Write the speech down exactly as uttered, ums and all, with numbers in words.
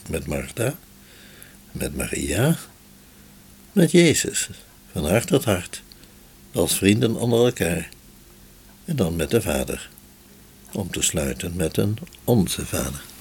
met Martha, met Maria, met Jezus, van hart tot hart, als vrienden onder elkaar, en dan met de Vader, om te sluiten met een Onze Vader.